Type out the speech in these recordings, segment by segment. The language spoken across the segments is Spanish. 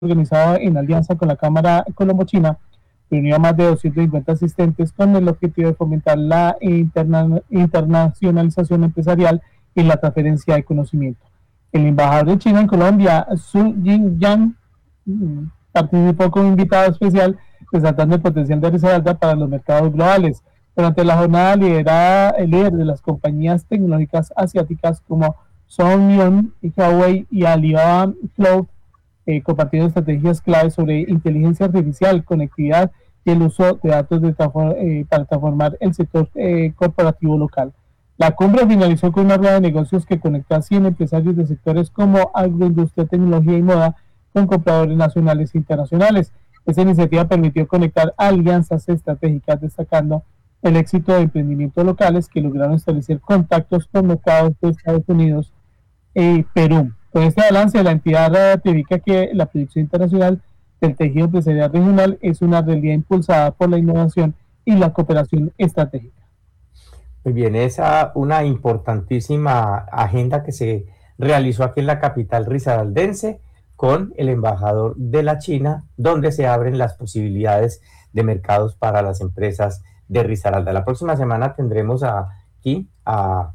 organizado en alianza con la Cámara Colombo-China, reunió a más de 250 asistentes con el objetivo de fomentar la internacionalización empresarial y la transferencia de conocimiento. El embajador de China en Colombia, Su Jingyang, participó como invitado especial, resaltando el potencial de Risaralda para los mercados globales. Durante la jornada liderada, el líder de las compañías tecnológicas asiáticas como Sony, Huawei y Alibaba Cloud compartieron estrategias claves sobre inteligencia artificial, conectividad y el uso de datos para transformar el sector corporativo local. La cumbre finalizó con una rueda de negocios que conectó a 100 empresarios de sectores como agroindustria, tecnología y moda con compradores nacionales e internacionales. Esta iniciativa permitió conectar alianzas estratégicas, destacando el éxito de emprendimientos locales que lograron establecer contactos con mercados de Estados Unidos y Perú. Con este balance, la entidad ratifica que la proyección internacional del tejido empresarial regional es una realidad impulsada por la innovación y la cooperación estratégica. Muy bien, esa una importantísima agenda que se realizó aquí en la capital risaraldense con el embajador de la China, donde se abren las posibilidades de mercados para las empresas de Risaralda. La próxima semana tendremos aquí a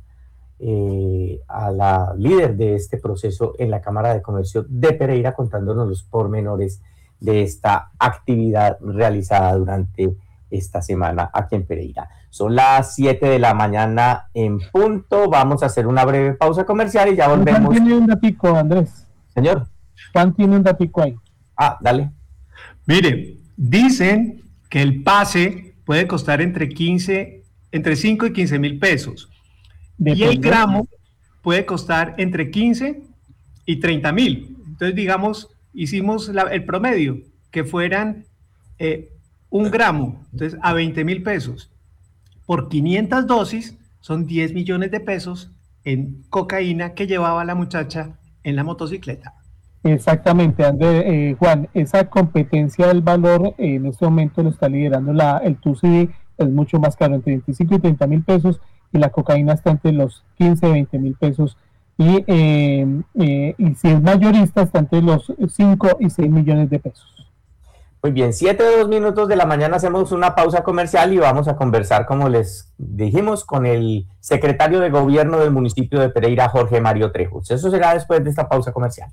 la líder de este proceso en la Cámara de Comercio de Pereira, contándonos los pormenores de esta actividad realizada durante esta semana aquí en Pereira. Son las 7 de la mañana en punto. Vamos a hacer una breve pausa comercial y ya volvemos. Juan tiene un datico, Andrés. Señor. Juan tiene un datico ahí. Dale. Mire, dicen que el pase puede costar entre 5 y 15 mil pesos. Y el gramo puede costar entre 15 y 30 mil. Entonces, digamos, hicimos el promedio, que fueran un gramo, entonces a 20 mil pesos. Por 500 dosis son 10 millones de pesos en cocaína que llevaba la muchacha en la motocicleta. Exactamente, Andrés, Juan, esa competencia del valor en este momento lo está liderando el TUSI, es mucho más caro, entre 25 y 30 mil pesos, y la cocaína está entre los 15 y 20 mil pesos, y si es mayorista está entre los 5 y 6 millones de pesos. Muy bien, 7:02 de la mañana, hacemos una pausa comercial y vamos a conversar, como les dijimos, con el secretario de Gobierno del municipio de Pereira, Jorge Mario Trejos. Eso será después de esta pausa comercial.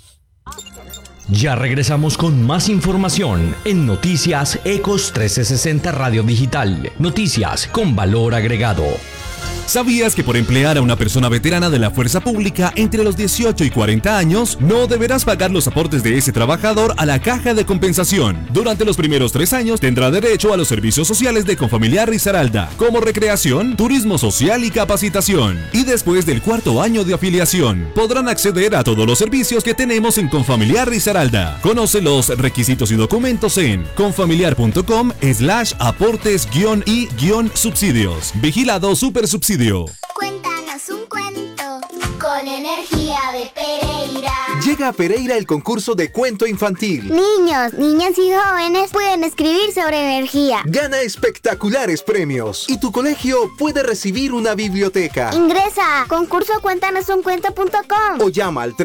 Ya regresamos con más información en Noticias Ecos 1360 Radio Digital. Noticias con valor agregado. ¿Sabías que por emplear a una persona veterana de la fuerza pública entre los 18 y 40 años, no deberás pagar los aportes de ese trabajador a la caja de compensación? Durante los primeros 3 años tendrá derecho a los servicios sociales de Confamiliar Risaralda, como recreación, turismo social y capacitación. Y después del 4º año de afiliación, podrán acceder a todos los servicios que tenemos en Confamiliar Risaralda. Conoce los requisitos y documentos en confamiliar.com/aportes-y-subsidios. Vigilado Supersubsidio. Cuéntanos un cuento con Energía de Pereira. Llega a Pereira el concurso de cuento infantil. Niños, niñas y jóvenes pueden escribir sobre energía. Gana espectaculares premios y tu colegio puede recibir una biblioteca. Ingresa a concursocuéntanosuncuento.com o llama al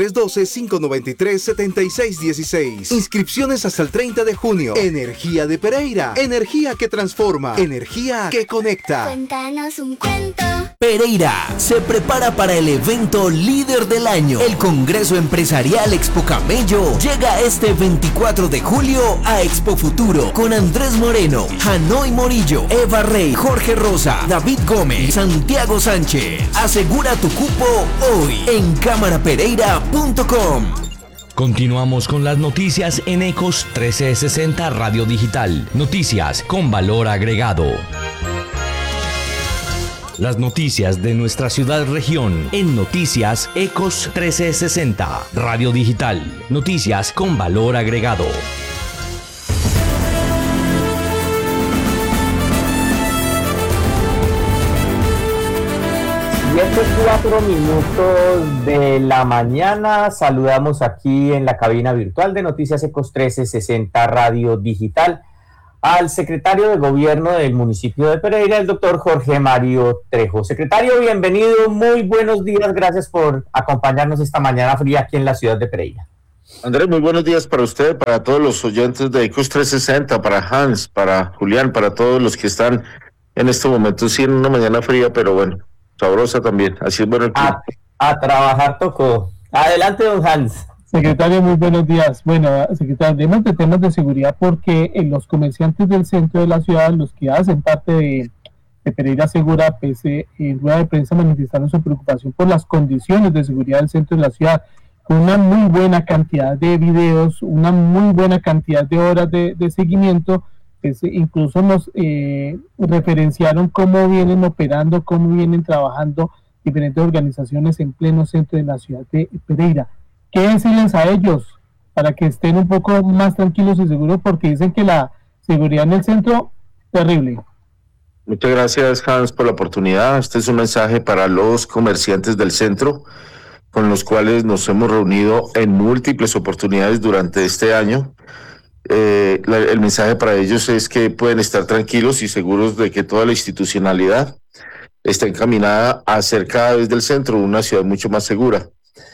312-593-7616. Inscripciones hasta el 30 de junio. Energía de Pereira. Energía que transforma. Energía que conecta. Cuéntanos un cuento. Pereira se prepara para el evento líder del año. El Congreso Empresarial Expo Camello llega este 24 de julio a Expo Futuro con Andrés Moreno, Hanoi Morillo, Eva Rey, Jorge Rosa, David Gómez, Santiago Sánchez. Asegura tu cupo hoy en cámarapereira.com. Continuamos con las noticias en Ecos 1360 Radio Digital. Noticias con valor agregado. Las noticias de nuestra ciudad región en Noticias Ecos 1360 Radio Digital. Noticias con valor agregado. 7:04 de la mañana. Saludamos aquí en la cabina virtual de Noticias Ecos 1360 Radio Digital al secretario de Gobierno del municipio de Pereira, el doctor Jorge Mario Trejos. Secretario, bienvenido, muy buenos días, gracias por acompañarnos esta mañana fría aquí en la ciudad de Pereira. Andrés, muy buenos días para usted, para todos los oyentes de Ecos 360, para Hans, para Julián, para todos los que están en este momento, sí, en una mañana fría, pero bueno, sabrosa también, así es bueno el clima. A trabajar tocó. Adelante, don Hans. Secretario, muy buenos días. Bueno, secretario, hablemos de temas de seguridad porque los comerciantes del centro de la ciudad, los que hacen parte de Pereira Segura, pues, en rueda de prensa manifestaron su preocupación por las condiciones de seguridad del centro de la ciudad, con una muy buena cantidad de videos, una muy buena cantidad de horas de seguimiento. Pues, incluso nos referenciaron cómo vienen operando, cómo vienen trabajando diferentes organizaciones en pleno centro de la ciudad de Pereira. ¿Qué decirles a ellos para que estén un poco más tranquilos y seguros? Porque dicen que la seguridad en el centro, terrible. Muchas gracias, Hans, por la oportunidad. Este es un mensaje para los comerciantes del centro, con los cuales nos hemos reunido en múltiples oportunidades durante este año. El mensaje para ellos es que pueden estar tranquilos y seguros de que toda la institucionalidad está encaminada a hacer cada vez del centro una ciudad mucho más segura.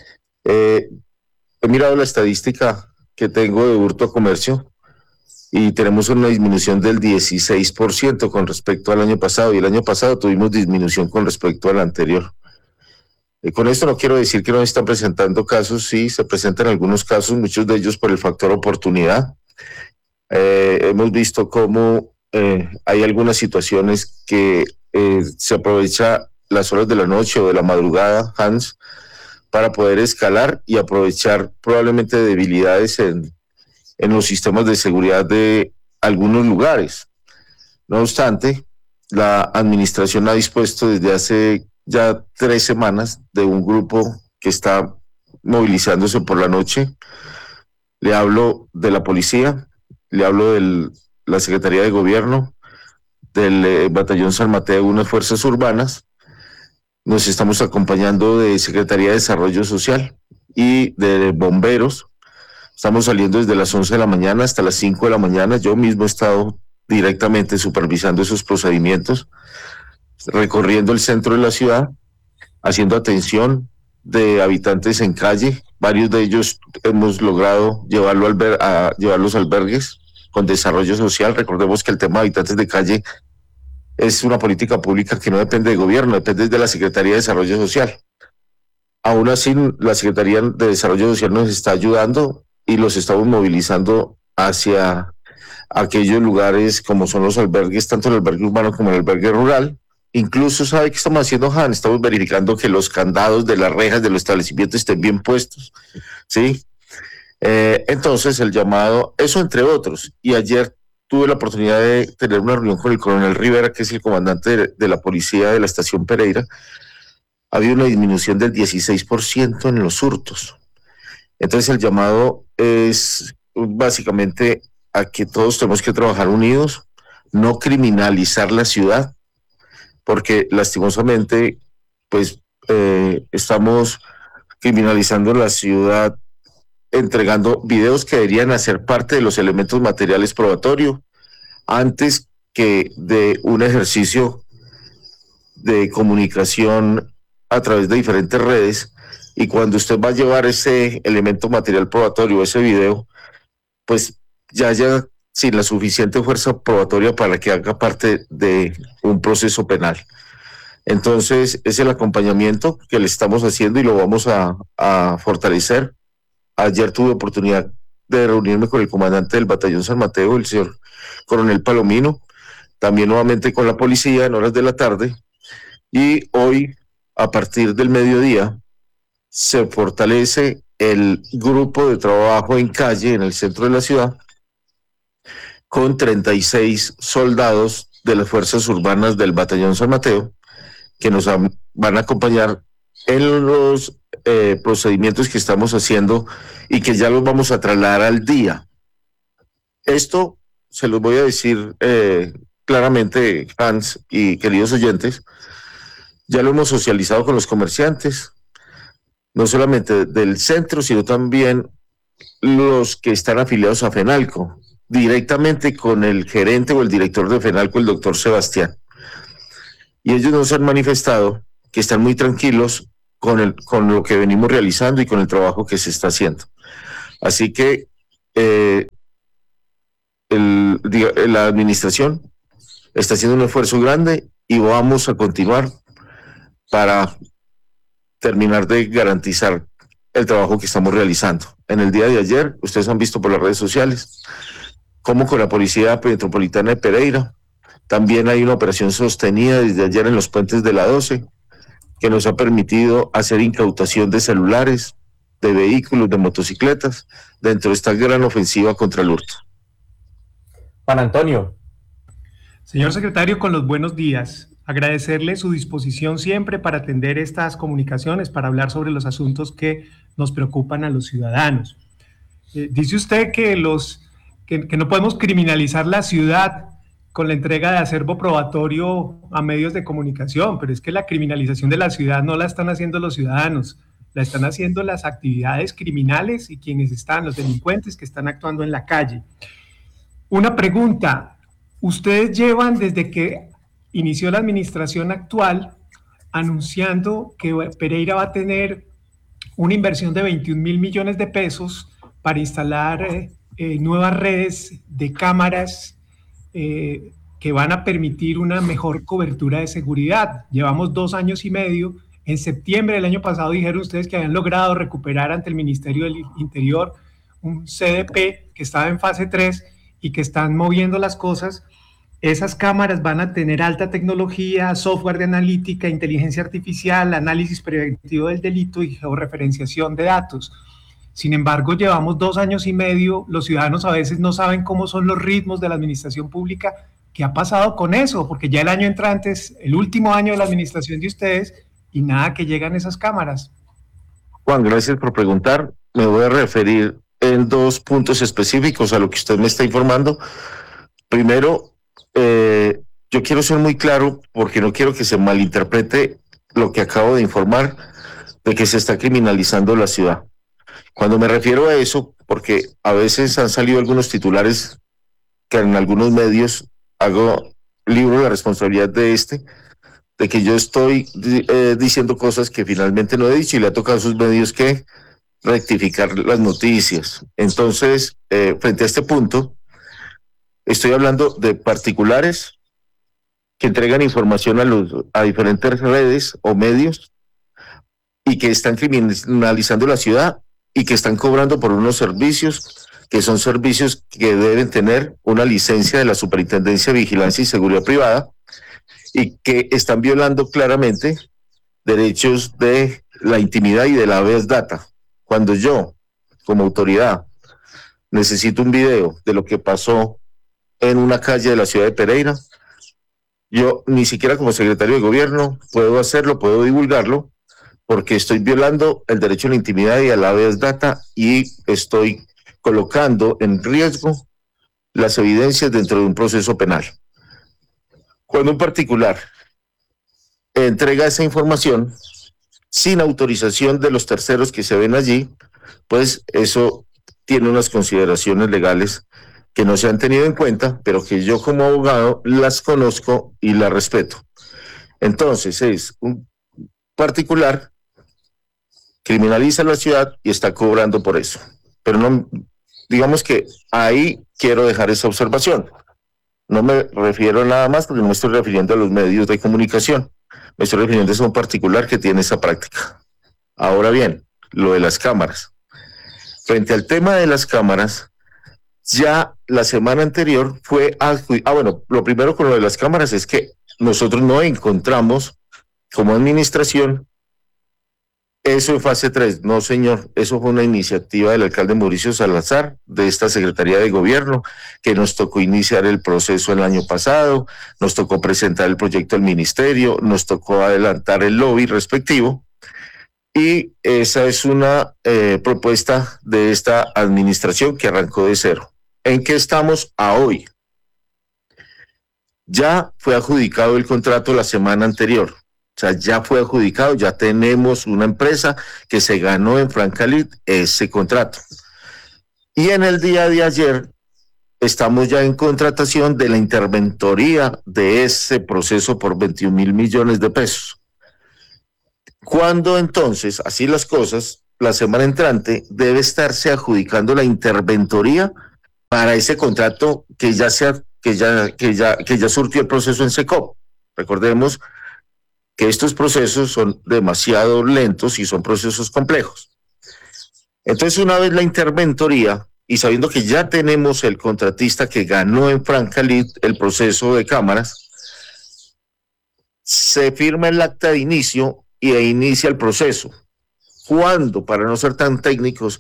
He mirado la estadística que tengo de hurto a comercio y tenemos una disminución del 16% con respecto al año pasado, y el año pasado tuvimos disminución con respecto al anterior. Con esto no quiero decir que no se están presentando casos, sí, se presentan algunos casos, muchos de ellos por el factor oportunidad. Hemos visto cómo hay algunas situaciones que se aprovecha las horas de la noche o de la madrugada, Hans, para poder escalar y aprovechar probablemente debilidades en los sistemas de seguridad de algunos lugares. No obstante, la administración ha dispuesto desde hace ya 3 semanas de un grupo que está movilizándose por la noche. Le hablo de la policía, le hablo de la Secretaría de Gobierno, del Batallón San Mateo, unas fuerzas urbanas. Nos estamos acompañando de Secretaría de Desarrollo Social y de bomberos. Estamos saliendo desde las 11 de la mañana hasta las 5 de la mañana. Yo mismo he estado directamente supervisando esos procedimientos, recorriendo el centro de la ciudad, haciendo atención de habitantes en calle. Varios de ellos hemos logrado llevarlos a albergues con desarrollo social. Recordemos que el tema de habitantes de calle es una política pública que no depende del gobierno, depende de la Secretaría de Desarrollo Social. Aún así, la Secretaría de Desarrollo Social nos está ayudando y los estamos movilizando hacia aquellos lugares como son los albergues, tanto el albergue urbano como el albergue rural. Incluso, ¿sabe qué estamos haciendo, Han? Estamos verificando que los candados de las rejas de los establecimientos estén bien puestos, ¿sí? Entonces, el llamado, eso entre otros. Y ayer tuve la oportunidad de tener una reunión con el coronel Rivera, que es el comandante de la policía de la estación Pereira. Ha habido una disminución del 16% en los hurtos. Entonces el llamado es básicamente a que todos tenemos que trabajar unidos, no criminalizar la ciudad, porque lastimosamente pues estamos criminalizando la ciudad, entregando videos que deberían hacer parte de los elementos materiales probatorios antes que de un ejercicio de comunicación a través de diferentes redes. Y cuando usted va a llevar ese elemento material probatorio, ese video, pues ya sin la suficiente fuerza probatoria para que haga parte de un proceso penal. Entonces es el acompañamiento que le estamos haciendo y lo vamos a fortalecer. Ayer tuve oportunidad de reunirme con el comandante del Batallón San Mateo, el señor coronel Palomino, también nuevamente con la policía en horas de la tarde, y hoy a partir del mediodía se fortalece el grupo de trabajo en calle en el centro de la ciudad con 36 soldados de las fuerzas urbanas del Batallón San Mateo que nos van a acompañar en los procedimientos que estamos haciendo y que ya los vamos a trasladar al día. Esto se los voy a decir claramente, Hans y queridos oyentes, ya lo hemos socializado con los comerciantes, no solamente del centro, sino también los que están afiliados a FENALCO, directamente con el gerente o el director de FENALCO, el doctor Sebastián. Y ellos nos han manifestado que están muy tranquilos con lo que venimos realizando y con el trabajo que se está haciendo. Así que la administración está haciendo un esfuerzo grande y vamos a continuar para terminar de garantizar el trabajo que estamos realizando. En el día de ayer, ustedes han visto por las redes sociales, cómo con la Policía Metropolitana de Pereira, también hay una operación sostenida desde ayer en los puentes de la 12, que nos ha permitido hacer incautación de celulares, de vehículos, de motocicletas, dentro de esta gran ofensiva contra el hurto. Juan Antonio. Señor secretario, con los buenos días. Agradecerle su disposición siempre para atender estas comunicaciones, para hablar sobre los asuntos que nos preocupan a los ciudadanos. Dice usted que no podemos criminalizar la ciudad con la entrega de acervo probatorio a medios de comunicación, pero es que la criminalización de la ciudad no la están haciendo los ciudadanos, la están haciendo las actividades criminales y los delincuentes que están actuando en la calle. Una pregunta, ustedes llevan desde que inició la administración actual anunciando que Pereira va a tener una inversión de 21.000 millones de pesos para instalar nuevas redes de cámaras que van a permitir una mejor cobertura de seguridad. Llevamos 2 años y medio. En septiembre del año pasado dijeron ustedes que habían logrado recuperar ante el Ministerio del Interior un CDP que estaba en fase 3 y que están moviendo las cosas. Esas cámaras van a tener alta tecnología, software de analítica, inteligencia artificial, análisis preventivo del delito y georreferenciación de datos. Sin embargo, llevamos 2 años y medio, los ciudadanos a veces no saben cómo son los ritmos de la administración pública. ¿Qué ha pasado con eso? Porque ya el año entrante es el último año de la administración de ustedes y nada que llegan esas cámaras. Juan, gracias por preguntar. Me voy a referir en 2 puntos específicos a lo que usted me está informando. Primero, yo quiero ser muy claro porque no quiero que se malinterprete lo que acabo de informar de que se está criminalizando la ciudad. Cuando me refiero a eso, porque a veces han salido algunos titulares que en algunos medios libro la responsabilidad de que yo estoy diciendo cosas que finalmente no he dicho y le ha tocado a sus medios que rectificar las noticias. Entonces, frente a este punto, estoy hablando de particulares que entregan información a diferentes redes o medios y que están criminalizando la ciudad y que están cobrando por unos servicios que son servicios que deben tener una licencia de la Superintendencia de Vigilancia y Seguridad Privada y que están violando claramente derechos de la intimidad y de la habeas data. Cuando yo, como autoridad, necesito un video de lo que pasó en una calle de la ciudad de Pereira, yo ni siquiera como secretario de gobierno puedo hacerlo, puedo divulgarlo, porque estoy violando el derecho a la intimidad y a la habeas data y estoy colocando en riesgo las evidencias dentro de un proceso penal. Cuando un particular entrega esa información sin autorización de los terceros que se ven allí, pues eso tiene unas consideraciones legales que no se han tenido en cuenta, pero que yo como abogado las conozco y las respeto. Entonces es un particular criminaliza la ciudad y está cobrando por eso. Pero no, digamos que ahí quiero dejar esa observación. No me refiero nada más porque no me estoy refiriendo a los medios de comunicación. Me estoy refiriendo a un particular que tiene esa práctica. Ahora bien, lo de las cámaras. Frente al tema de las cámaras, ya la semana anterior fue... bueno, lo primero con lo de las cámaras es que nosotros no encontramos como administración eso en fase 3, no señor, eso fue una iniciativa del alcalde Mauricio Salazar, de esta Secretaría de Gobierno, que nos tocó iniciar el proceso el año pasado, nos tocó presentar el proyecto al ministerio, nos tocó adelantar el lobby respectivo, y esa es una propuesta de esta administración que arrancó de cero. ¿En qué estamos a hoy? Ya fue adjudicado el contrato la semana anterior. O sea, ya fue adjudicado, ya tenemos una empresa que se ganó en Francalit ese contrato. Y en el día de ayer estamos ya en contratación de la interventoría de ese proceso por 21.000 millones de pesos. Cuando entonces, así las cosas, la semana entrante, debe estarse adjudicando la interventoría para ese contrato que ya surtió el proceso en SECOP. Recordemos que estos procesos son demasiado lentos y son procesos complejos. Entonces, una vez la interventoría, y sabiendo que ya tenemos el contratista que ganó en franca lid el proceso de cámaras, se firma el acta de inicio y inicia el proceso. Cuando, para no ser tan técnicos,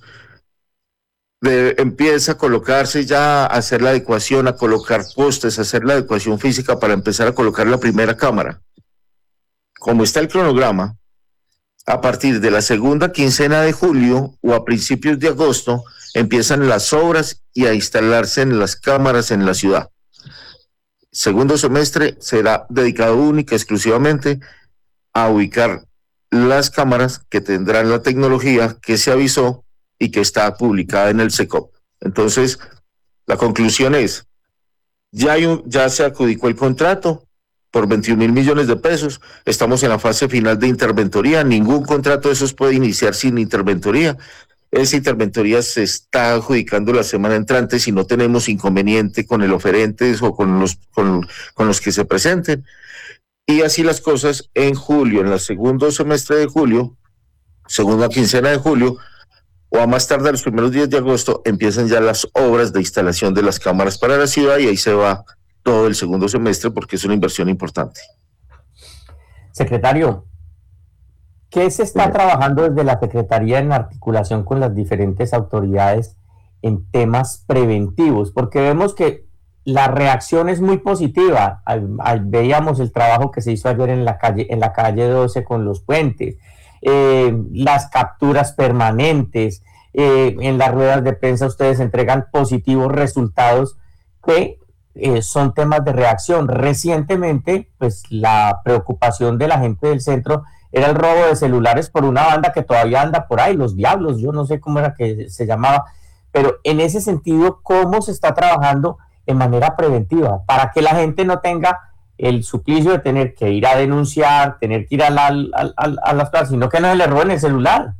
empieza a colocarse ya, a hacer la adecuación, a colocar postes, a hacer la adecuación física para empezar a colocar la primera cámara. Como está el cronograma, a partir de la segunda quincena de julio o a principios de agosto empiezan las obras y a instalarse en las cámaras en la ciudad. Segundo semestre será dedicado única, exclusivamente a ubicar las cámaras que tendrán la tecnología que se avisó y que está publicada en el SECOP. Entonces, la conclusión es, ya se adjudicó el contrato por 21.000 millones de pesos, estamos en la fase final de interventoría, ningún contrato de esos puede iniciar sin interventoría. Esa interventoría se está adjudicando la semana entrante si no tenemos inconveniente con el oferente o con los que se presenten. Y así las cosas en julio, en el segundo semestre de julio, segunda quincena de julio, o a más tardar los primeros días de agosto, empiezan ya las obras de instalación de las cámaras para la ciudad y ahí se va todo el segundo semestre porque es una inversión importante. Secretario, ¿qué se está trabajando desde la Secretaría en articulación con las diferentes autoridades en temas preventivos? Porque vemos que la reacción es muy positiva. Veíamos el trabajo que se hizo ayer en la calle 12 con los puentes, las capturas permanentes, en las ruedas de prensa ustedes entregan positivos resultados que son temas de reacción. Recientemente, pues la preocupación de la gente del centro era el robo de celulares por una banda que todavía anda por ahí, los Diablos, yo no sé cómo era que se llamaba, pero en ese sentido, ¿cómo se está trabajando de manera preventiva para que la gente no tenga el suplicio de tener que ir a denunciar, tener que ir a las cosas, sino que no se le roben el celular?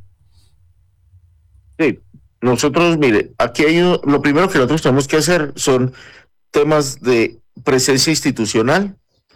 Sí, nosotros, mire, aquí lo primero que nosotros tenemos que hacer son temas de presencia institucional,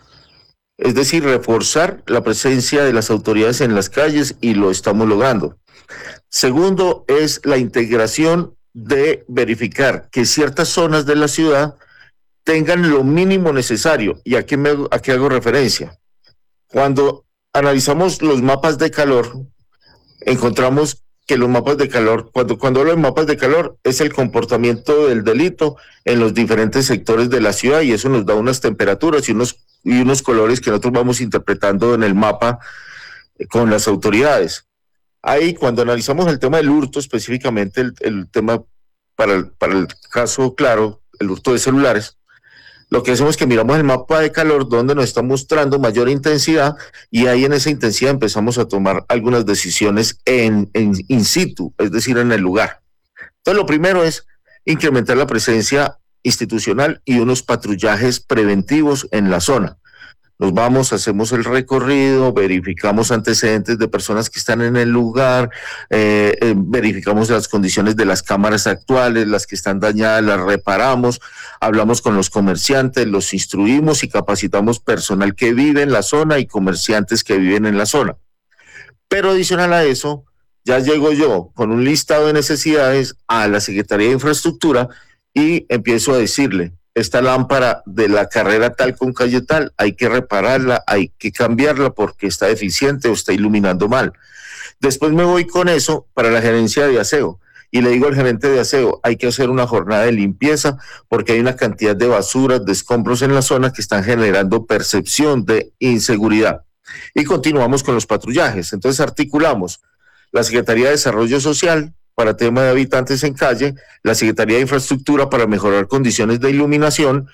es decir, reforzar la presencia de las autoridades en las calles y lo estamos logrando. Segundo es la integración de verificar que ciertas zonas de la ciudad tengan lo mínimo necesario. ¿Y a qué hago referencia? Cuando analizamos los mapas de calor, encontramos que los mapas de calor, cuando hablo de mapas de calor, es el comportamiento del delito en los diferentes sectores de la ciudad y eso nos da unas temperaturas y unos colores que nosotros vamos interpretando en el mapa con las autoridades. Ahí, cuando analizamos el tema del hurto, específicamente el tema para el caso claro, el hurto de celulares, lo que hacemos es que miramos el mapa de calor donde nos está mostrando mayor intensidad y ahí en esa intensidad empezamos a tomar algunas decisiones en in situ, es decir, en el lugar. Entonces, lo primero es incrementar la presencia institucional y unos patrullajes preventivos en la zona. Nos vamos, hacemos el recorrido, verificamos antecedentes de personas que están en el lugar, verificamos las condiciones de las cámaras actuales, las que están dañadas las reparamos, hablamos con los comerciantes, los instruimos y capacitamos personal que vive en la zona y comerciantes que viven en la zona. Pero adicional a eso, ya llego yo con un listado de necesidades a la Secretaría de Infraestructura y empiezo a decirle, esta lámpara de la carrera tal con calle tal, hay que repararla, hay que cambiarla porque está deficiente o está iluminando mal. Después me voy con eso para la gerencia de aseo y le digo al gerente de aseo, hay que hacer una jornada de limpieza porque hay una cantidad de basuras, de escombros en la zona que están generando percepción de inseguridad. Y continuamos con los patrullajes. Entonces articulamos la Secretaría de Desarrollo Social para tema de habitantes en calle, la Secretaría de Infraestructura para mejorar condiciones de iluminación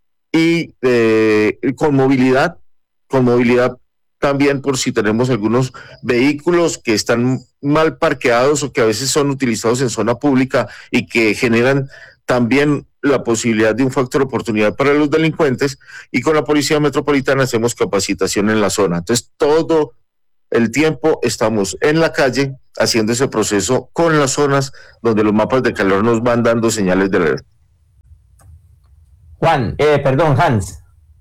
y con movilidad también por si tenemos algunos vehículos que están mal parqueados o que a veces son utilizados en zona pública y que generan también la posibilidad de un factor de oportunidad para los delincuentes, y con la Policía Metropolitana hacemos capacitación en la zona. Entonces todo el tiempo estamos en la calle haciendo ese proceso con las zonas donde los mapas de calor nos van dando señales de alerta. Hans.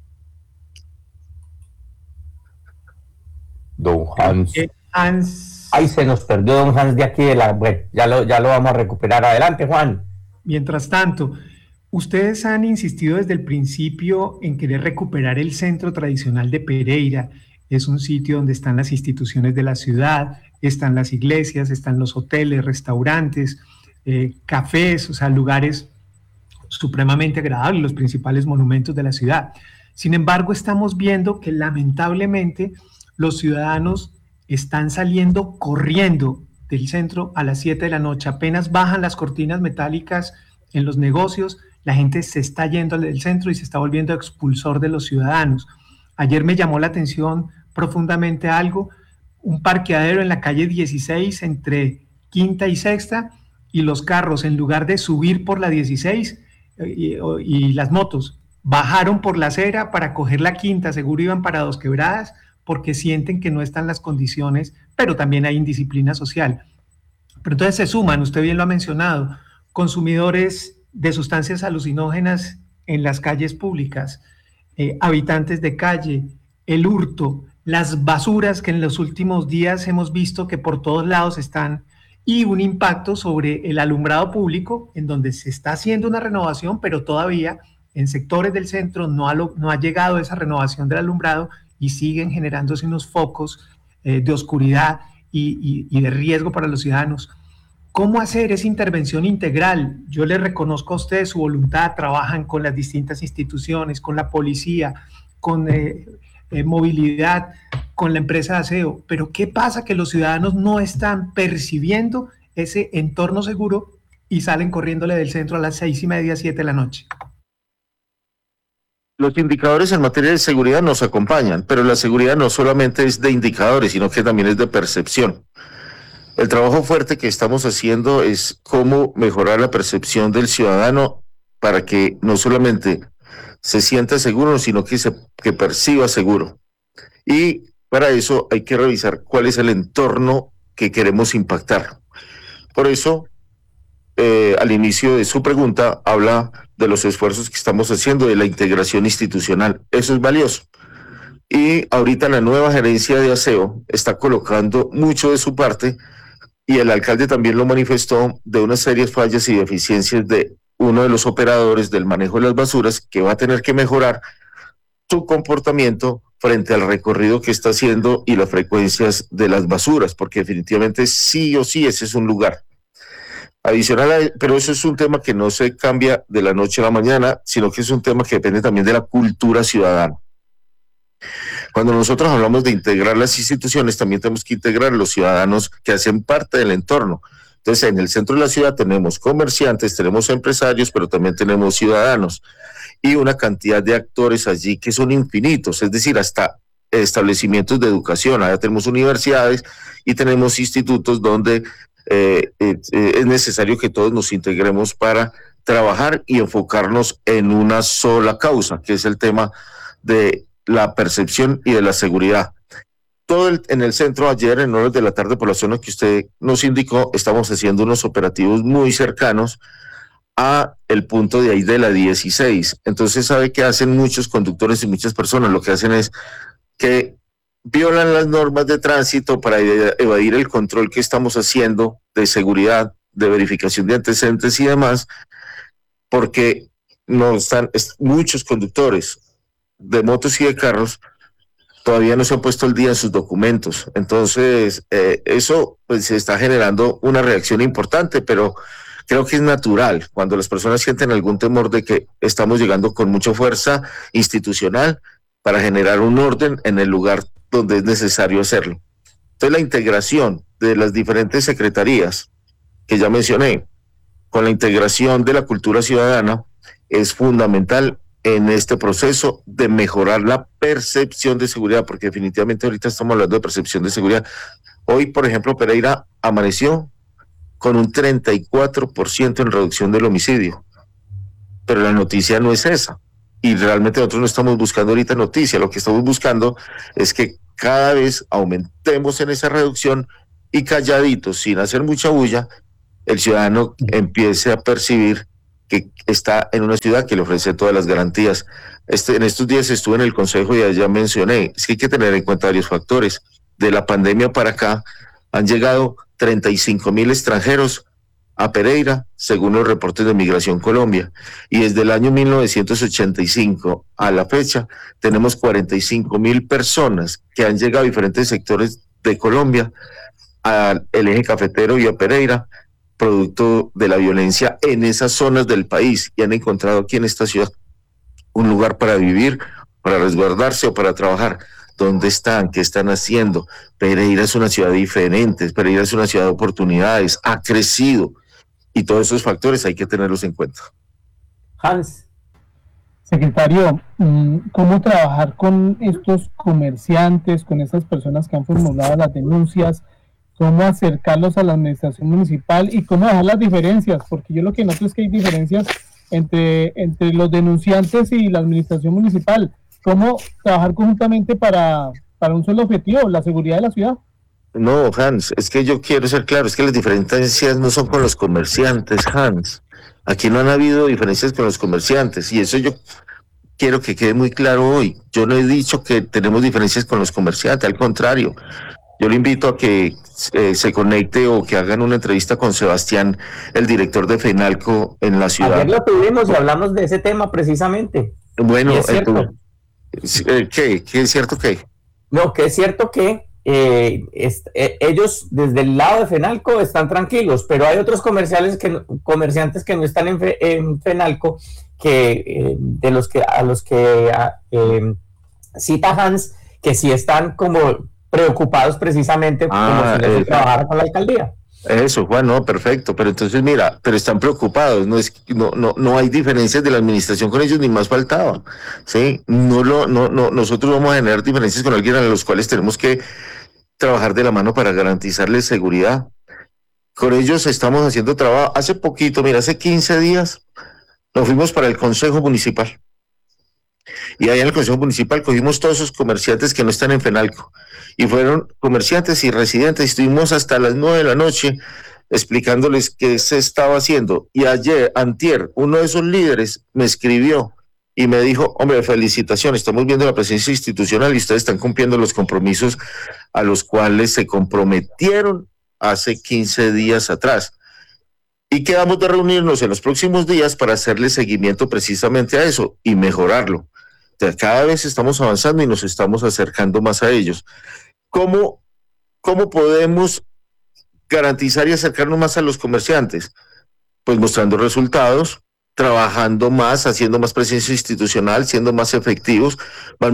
Don Hans. Hans. Ay, se nos perdió don Hans de aquí bueno, ya lo vamos a recuperar. Adelante, Juan. Mientras tanto, ustedes han insistido desde el principio en querer recuperar el centro tradicional de Pereira. Es un sitio donde están las instituciones de la ciudad, están las iglesias, están los hoteles, restaurantes, cafés, o sea, lugares supremamente agradables, los principales monumentos de la ciudad. Sin embargo, estamos viendo que lamentablemente los ciudadanos están saliendo corriendo del centro a las 7 de la noche. Apenas bajan las cortinas metálicas en los negocios, la gente se está yendo del centro y se está volviendo expulsor de los ciudadanos. Ayer me llamó la atención profundamente algo, un parqueadero en la calle 16 entre Quinta y Sexta, y los carros, en lugar de subir por la 16 y las motos, bajaron por la acera para coger la Quinta, seguro iban para Dos Quebradas, porque sienten que no están las condiciones, pero también hay indisciplina social. Pero entonces se suman, usted bien lo ha mencionado, consumidores de sustancias alucinógenas en las calles públicas, habitantes de calle, el hurto, las basuras que en los últimos días hemos visto que por todos lados están, y un impacto sobre el alumbrado público, en donde se está haciendo una renovación, pero todavía en sectores del centro no ha llegado esa renovación del alumbrado y siguen generándose unos focos de oscuridad y de riesgo para los ciudadanos. ¿Cómo hacer esa intervención integral? Yo le reconozco a ustedes su voluntad, trabajan con las distintas instituciones, con la policía, con movilidad, con la empresa de aseo, pero ¿qué pasa? Que los ciudadanos no están percibiendo ese entorno seguro y salen corriéndole del centro a las 6:30, 7 de la noche. Los indicadores en materia de seguridad nos acompañan, pero la seguridad no solamente es de indicadores, sino que también es de percepción. El trabajo fuerte que estamos haciendo es cómo mejorar la percepción del ciudadano para que no solamente se sienta seguro, sino que perciba seguro. Y para eso hay que revisar cuál es el entorno que queremos impactar. Por eso, al inicio de su pregunta, habla de los esfuerzos que estamos haciendo de la integración institucional. Eso es valioso. Y ahorita la nueva gerencia de aseo está colocando mucho de su parte, y el alcalde también lo manifestó, de unas serias fallas y deficiencias de uno de los operadores del manejo de las basuras, que va a tener que mejorar su comportamiento frente al recorrido que está haciendo y las frecuencias de las basuras, porque definitivamente sí o sí ese es un lugar. Adicional, pero eso es un tema que no se cambia de la noche a la mañana, sino que es un tema que depende también de la cultura ciudadana. Cuando nosotros hablamos de integrar las instituciones, también tenemos que integrar los ciudadanos que hacen parte del entorno. Entonces, en el centro de la ciudad tenemos comerciantes, tenemos empresarios, pero también tenemos ciudadanos y una cantidad de actores allí que son infinitos, es decir, hasta establecimientos de educación. Allá tenemos universidades y tenemos institutos donde es necesario que todos nos integremos para trabajar y enfocarnos en una sola causa, que es el tema de la percepción y de la seguridad. En el centro, ayer en horas de la tarde, por la zona que usted nos indicó, estamos haciendo unos operativos muy cercanos a el punto de ahí de la 16. Entonces, ¿sabe qué hacen muchos conductores y muchas personas? Lo que hacen es que violan las normas de tránsito para evadir el control que estamos haciendo de seguridad, de verificación de antecedentes y demás, porque no están, muchos conductores de motos y de carros todavía no se han puesto al día en sus documentos. Entonces, eso pues se está generando una reacción importante, pero creo que es natural cuando las personas sienten algún temor de que estamos llegando con mucha fuerza institucional para generar un orden en el lugar donde es necesario hacerlo. Entonces, la integración de las diferentes secretarías que ya mencioné, con la integración de la cultura ciudadana, es fundamental en este proceso de mejorar la percepción de seguridad, porque definitivamente ahorita estamos hablando de percepción de seguridad. Hoy, por ejemplo, Pereira amaneció con un 34% en reducción del homicidio, pero la noticia no es esa, y realmente nosotros no estamos buscando ahorita noticia, lo que estamos buscando es que cada vez aumentemos en esa reducción y calladitos, sin hacer mucha bulla, el ciudadano empiece a percibir que está en una ciudad que le ofrece todas las garantías. En estos días estuve en el Consejo y allá mencioné, es que hay que tener en cuenta varios factores. De la pandemia para acá han llegado 35.000 extranjeros a Pereira, según los reportes de Migración Colombia. Y desde el año 1985 a la fecha, tenemos 45.000 personas que han llegado a diferentes sectores de Colombia, al eje cafetero y a Pereira, producto de la violencia en esas zonas del país, y han encontrado aquí en esta ciudad un lugar para vivir, para resguardarse o para trabajar. ¿Dónde están? ¿Qué están haciendo? Pereira es una ciudad diferente, Pereira es una ciudad de oportunidades, ha crecido, y todos esos factores hay que tenerlos en cuenta. Hans. Secretario, ¿cómo trabajar con estos comerciantes, con estas personas que han formulado las denuncias? ¿Cómo acercarlos a la administración municipal y cómo dejar las diferencias? Porque yo lo que noto es que hay diferencias entre los denunciantes y la administración municipal. ¿Cómo trabajar conjuntamente para un solo objetivo, la seguridad de la ciudad? No, Hans, es que yo quiero ser claro, es que las diferencias no son con los comerciantes, Hans. Aquí no han habido diferencias con los comerciantes, y eso yo quiero que quede muy claro hoy. Yo no he dicho que tenemos diferencias con los comerciantes, al contrario. Yo le invito a que se conecte o que hagan una entrevista con Sebastián, el director de FENALCO en la ciudad. Ayer lo tuvimos y hablamos de ese tema precisamente. Bueno, ¿es cierto? ¿Qué es cierto qué? No, que es cierto que ellos desde el lado de FENALCO están tranquilos, pero hay otros comerciantes que no están en FENALCO, que a los que cita Hans, que sí están como preocupados precisamente como si les trabajara con la alcaldía. Eso, Juan, no, perfecto, pero entonces mira, pero están preocupados, no hay diferencias de la administración con ellos, ni más faltaba, ¿sí? Nosotros vamos a generar diferencias con alguien a los cuales tenemos que trabajar de la mano para garantizarles seguridad. Con ellos estamos haciendo trabajo. Hace poquito, mira, hace 15 días nos fuimos para el Consejo Municipal. Y allá en el Consejo Municipal cogimos todos esos comerciantes que no están en FENALCO, y fueron comerciantes y residentes, y estuvimos hasta las 9 de la noche explicándoles qué se estaba haciendo. Y antier, uno de esos líderes me escribió y me dijo: hombre, felicitaciones, estamos viendo la presencia institucional y ustedes están cumpliendo los compromisos a los cuales se comprometieron hace 15 días atrás. Y quedamos de reunirnos en los próximos días para hacerle seguimiento precisamente a eso y mejorarlo. Cada vez estamos avanzando y nos estamos acercando más a ellos. ¿Cómo podemos garantizar y acercarnos más a los comerciantes? Pues mostrando resultados, trabajando más, haciendo más presencia institucional, siendo más efectivos. Van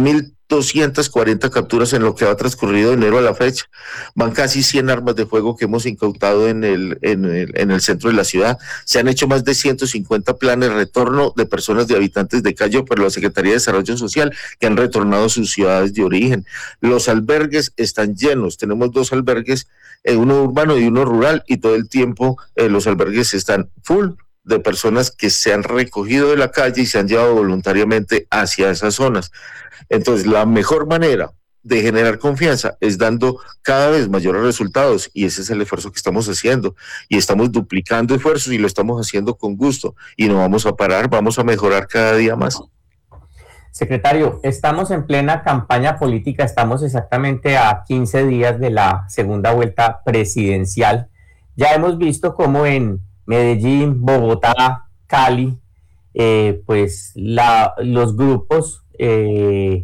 1.240 capturas en lo que ha transcurrido de enero a la fecha. Van casi 100 armas de fuego que hemos incautado en el centro de la ciudad. Se han hecho más de 150 planes de retorno de personas, de habitantes de calle por la Secretaría de Desarrollo Social, que han retornado a sus ciudades de origen. Los albergues están llenos. Tenemos 2 albergues, uno urbano y uno rural, y todo el tiempo los albergues están full de personas que se han recogido de la calle y se han llevado voluntariamente hacia esas zonas. Entonces, la mejor manera de generar confianza es dando cada vez mayores resultados, y ese es el esfuerzo que estamos haciendo, y estamos duplicando esfuerzos y lo estamos haciendo con gusto, y no vamos a parar, vamos a mejorar cada día más. Secretario, estamos en plena campaña política, estamos exactamente a 15 días de la segunda vuelta presidencial. Ya hemos visto cómo en Medellín, Bogotá, Cali, pues los grupos que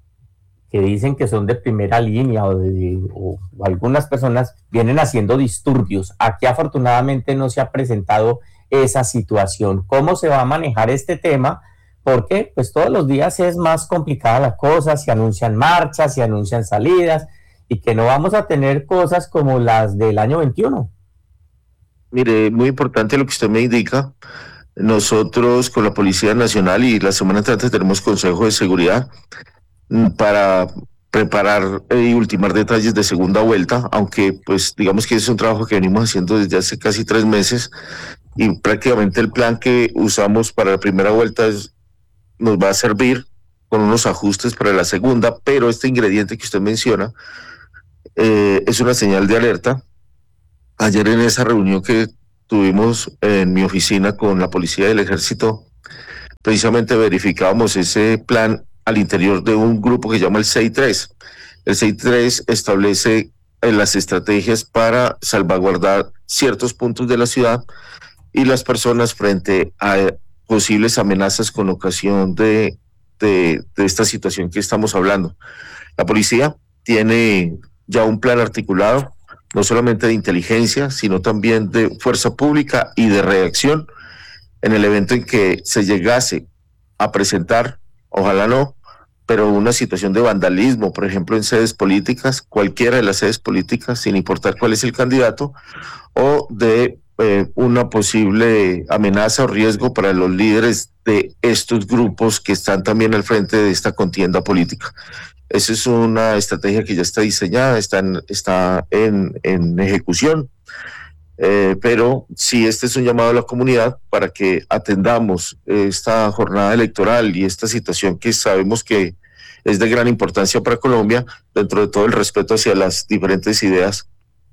dicen que son de primera línea o algunas personas vienen haciendo disturbios. Aquí afortunadamente no se ha presentado esa situación. ¿Cómo se va a manejar este tema? Porque pues todos los días es más complicada la cosa, se anuncian marchas, se anuncian salidas, y que no vamos a tener cosas como las del año 21. Mire, muy importante lo que usted me indica. Nosotros con la Policía Nacional y la semana entrante tenemos Consejo de Seguridad para preparar y ultimar detalles de segunda vuelta, aunque pues digamos que es un trabajo que venimos haciendo desde hace casi 3 meses, y prácticamente el plan que usamos para la primera vuelta nos va a servir con unos ajustes para la segunda, pero este ingrediente que usted menciona es una señal de alerta. Ayer en esa reunión que tuvimos en mi oficina con la policía del ejército, precisamente verificábamos ese plan al interior de un grupo que se llama el 6-3. El 6-3 establece las estrategias para salvaguardar ciertos puntos de la ciudad y las personas frente a posibles amenazas con ocasión de esta situación que estamos hablando. La policía tiene ya un plan articulado, no solamente de inteligencia, sino también de fuerza pública y de reacción en el evento en que se llegase a presentar, ojalá no, pero una situación de vandalismo, por ejemplo, en sedes políticas, cualquiera de las sedes políticas, sin importar cuál es el candidato, o de una posible amenaza o riesgo para los líderes de estos grupos que están también al frente de esta contienda política. Esa es una estrategia que ya está diseñada, está en ejecución, pero sí, este es un llamado a la comunidad para que atendamos esta jornada electoral y esta situación que sabemos que es de gran importancia para Colombia, dentro de todo el respeto hacia las diferentes ideas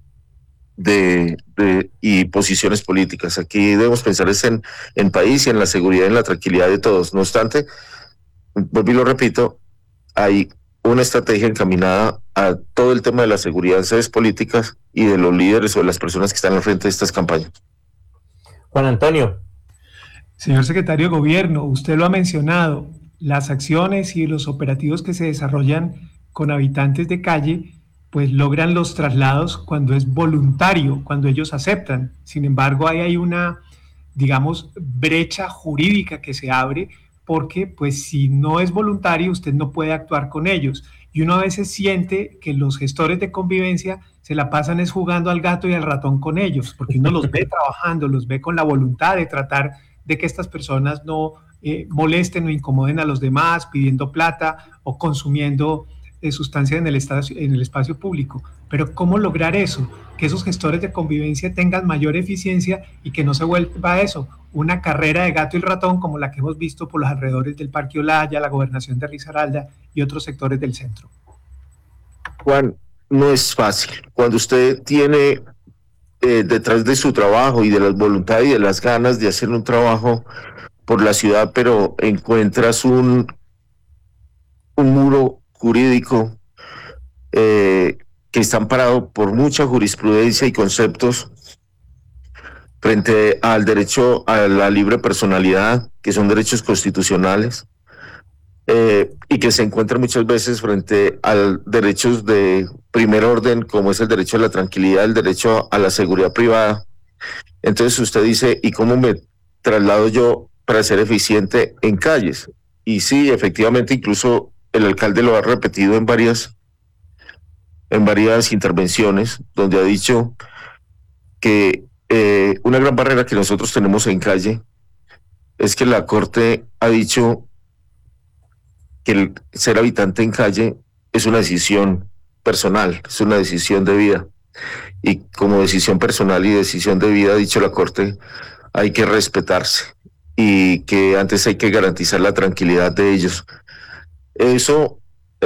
y posiciones políticas. Aquí debemos pensar en país y en la seguridad y en la tranquilidad de todos. No obstante, vuelvo y lo repito, hay una estrategia encaminada a todo el tema de la seguridad en sedes políticas y de los líderes o de las personas que están al frente de estas campañas. Juan Antonio. Señor secretario de Gobierno, usted lo ha mencionado, las acciones y los operativos que se desarrollan con habitantes de calle pues logran los traslados cuando es voluntario, cuando ellos aceptan. Sin embargo, ahí hay una, digamos, brecha jurídica que se abre porque pues si no es voluntario usted no puede actuar con ellos. Y uno a veces siente que los gestores de convivencia se la pasan es jugando al gato y al ratón con ellos, porque uno los ve trabajando, los ve con la voluntad de tratar de que estas personas no molesten o incomoden a los demás pidiendo plata o consumiendo sustancias en el espacio público. Pero ¿cómo lograr eso? Que esos gestores de convivencia tengan mayor eficiencia y que no se vuelva eso, una carrera de gato y ratón como la que hemos visto por los alrededores del Parque Olaya, la gobernación de Risaralda y otros sectores del centro. Juan, no es fácil. Cuando usted tiene detrás de su trabajo y de la voluntad y de las ganas de hacer un trabajo por la ciudad, pero encuentras un muro jurídico que está amparado por mucha jurisprudencia y conceptos frente al derecho a la libre personalidad, que son derechos constitucionales, y que se encuentran muchas veces frente a derechos de primer orden, como es el derecho a la tranquilidad, el derecho a la seguridad privada. Entonces usted dice, ¿y cómo me traslado yo para ser eficiente en calles? Y sí, efectivamente, incluso el alcalde lo ha repetido en varias intervenciones, donde ha dicho que una gran barrera que nosotros tenemos en calle es que la Corte ha dicho que el ser habitante en calle es una decisión personal, es una decisión de vida. Y como decisión personal y decisión de vida, ha dicho la Corte, hay que respetarse y que antes hay que garantizar la tranquilidad de ellos. Eso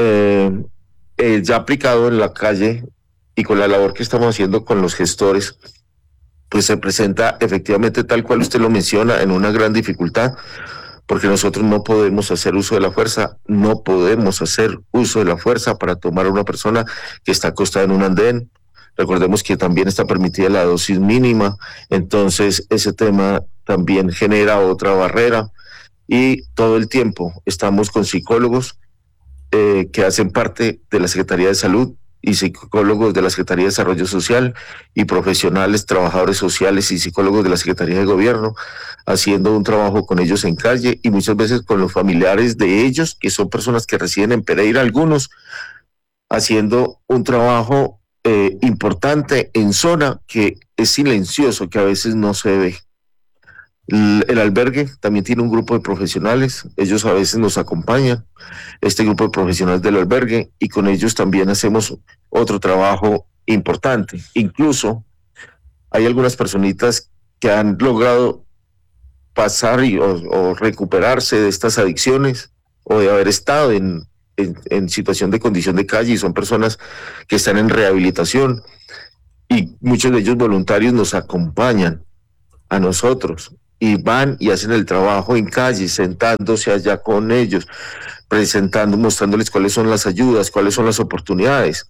ya aplicado en la calle y con la labor que estamos haciendo con los gestores, pues se presenta efectivamente tal cual usted lo menciona, en una gran dificultad, porque nosotros no podemos hacer uso de la fuerza, no podemos hacer uso de la fuerza para tomar a una persona que está acostada en un andén. Recordemos que también está permitida la dosis mínima, entonces ese tema también genera otra barrera y todo el tiempo estamos con psicólogos que hacen parte de la Secretaría de Salud y psicólogos de la Secretaría de Desarrollo Social y profesionales, trabajadores sociales y psicólogos de la Secretaría de Gobierno, haciendo un trabajo con ellos en calle y muchas veces con los familiares de ellos, que son personas que residen en Pereira, algunos, haciendo un trabajo importante en zona que es silencioso, que a veces no se ve. El albergue también tiene un grupo de profesionales, ellos a veces nos acompañan, este grupo de profesionales del albergue, y con ellos también hacemos otro trabajo importante. Incluso hay algunas personitas que han logrado pasar o recuperarse de estas adicciones o de haber estado en situación de condición de calle, y son personas que están en rehabilitación, y muchos de ellos voluntarios nos acompañan a nosotros y van y hacen el trabajo en calle, sentándose allá con ellos, presentando, mostrándoles cuáles son las ayudas, cuáles son las oportunidades.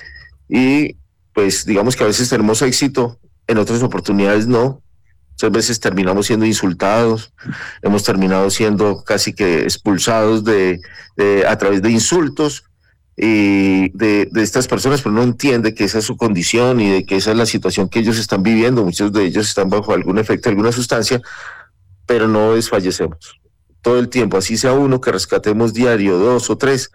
Y pues digamos que a veces tenemos éxito, en otras oportunidades no. Muchas veces terminamos siendo insultados, hemos terminado siendo casi que expulsados a través de insultos y de estas personas, pero no entiende que esa es su condición y de que esa es la situación que ellos están viviendo. Muchos de ellos están bajo algún efecto de alguna sustancia, pero no desfallecemos. Todo el tiempo, así sea uno que rescatemos diario, 2 o 3,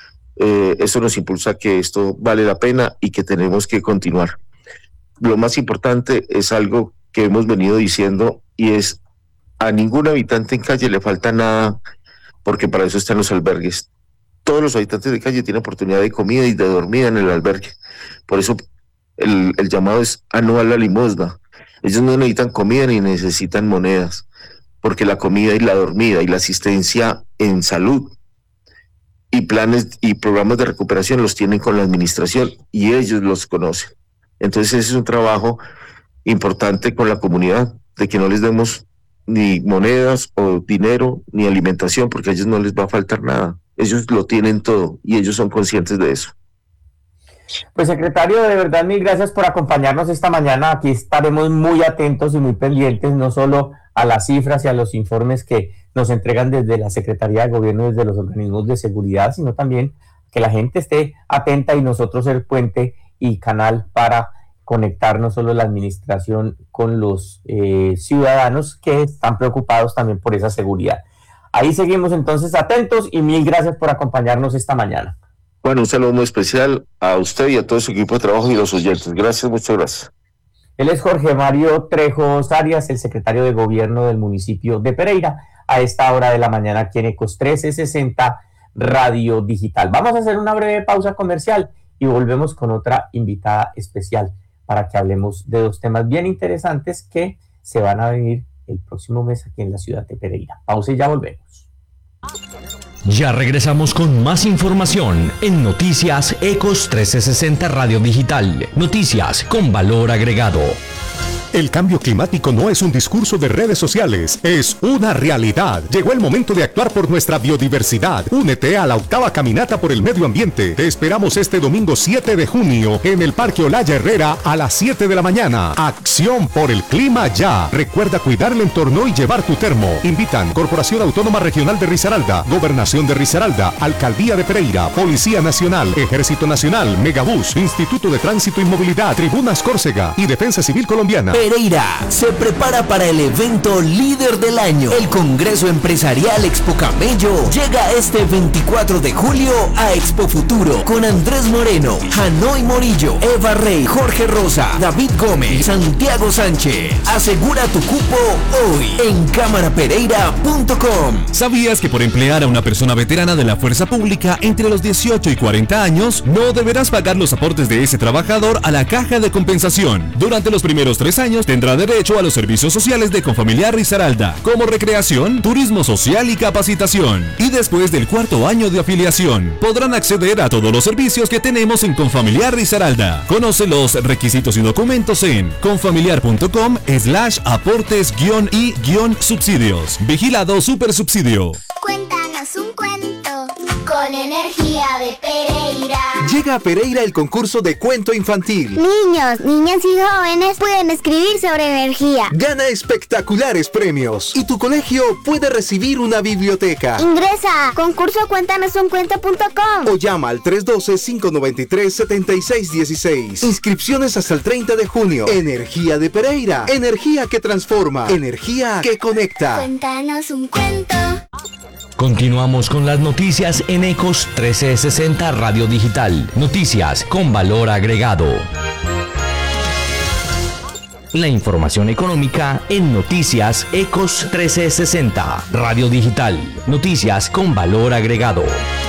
eso nos impulsa a que esto vale la pena y que tenemos que continuar. Lo más importante es algo que hemos venido diciendo, y es: a ningún habitante en calle le falta nada, porque para eso están los albergues. Todos los habitantes de calle tienen oportunidad de comida y de dormida en el albergue. Por eso el llamado es a no a la limosna. Ellos no necesitan comida ni necesitan monedas, porque la comida y la dormida y la asistencia en salud y planes y programas de recuperación los tienen con la administración y ellos los conocen. Entonces ese es un trabajo importante con la comunidad, de que no les demos ni monedas o dinero ni alimentación, porque a ellos no les va a faltar nada. Ellos lo tienen todo y ellos son conscientes de eso. Pues secretario, de verdad mil gracias por acompañarnos esta mañana. Aquí estaremos muy atentos y muy pendientes, no solo a las cifras y a los informes que nos entregan desde la Secretaría de Gobierno, desde los organismos de seguridad, sino también que la gente esté atenta y nosotros ser puente y canal para conectar no solo la administración con los ciudadanos que están preocupados también por esa seguridad. Ahí seguimos entonces atentos y mil gracias por acompañarnos esta mañana. Bueno, un saludo muy especial a usted y a todo su equipo de trabajo y los oyentes. Gracias, muchas gracias. Él es Jorge Mario Trejos Arias, el secretario de Gobierno del municipio de Pereira, a esta hora de la mañana aquí en Ecos 1360 Radio Digital. Vamos a hacer una breve pausa comercial y volvemos con otra invitada especial para que hablemos de 2 temas bien interesantes que se van a venir el próximo mes aquí en la ciudad de Pereira. Pausa y ya volvemos. Ya regresamos con más información en Noticias Ecos 1360 Radio Digital. Noticias con valor agregado. El cambio climático no es un discurso de redes sociales, es una realidad. Llegó el momento de actuar por nuestra biodiversidad. Únete a la 8ª Caminata por el Medio Ambiente. Te esperamos este domingo 7 de junio en el Parque Olaya Herrera a las 7 de la mañana. Acción por el clima ya. Recuerda cuidar el entorno y llevar tu termo. Invitan Corporación Autónoma Regional de Risaralda, Gobernación de Risaralda, Alcaldía de Pereira, Policía Nacional, Ejército Nacional, Megabús, Instituto de Tránsito y Movilidad, Tribunas Córcega y Defensa Civil Colombiana. Pereira se prepara para el evento líder del año. El Congreso Empresarial Expo Camello llega este 24 de julio a Expo Futuro con Andrés Moreno, Hanoi Morillo, Eva Rey, Jorge Rosa, David Gómez, Santiago Sánchez. Asegura tu cupo hoy en camarapereira.com. ¿Sabías que por emplear a una persona veterana de la fuerza pública entre los 18 y 40 años, no deberás pagar los aportes de ese trabajador a la caja de compensación? Durante los primeros 3 años tendrá derecho a los servicios sociales de Confamiliar Risaralda, como recreación, turismo social y capacitación. Y después del 4º año de afiliación, podrán acceder a todos los servicios que tenemos en Confamiliar Risaralda. Conoce los requisitos y documentos en confamiliar.com/aportes-y-subsidios. Vigilado Supersubsidio. Cuéntanos un cuento con energía de Pereira. Llega a Pereira el concurso de cuento infantil. Niños, niñas y jóvenes pueden escribir sobre energía. Gana espectaculares premios y tu colegio puede recibir una biblioteca. Ingresa a concursocuéntanosунcuento.com o llama al 312-593-7616. Inscripciones hasta el 30 de junio. Energía de Pereira. Energía que transforma. Energía que conecta. Cuéntanos un cuento. Continuamos con las noticias en Ecos 1360 Radio Digital. Noticias con valor agregado. La información económica en Noticias Ecos 1360 Radio Digital. Noticias con valor agregado.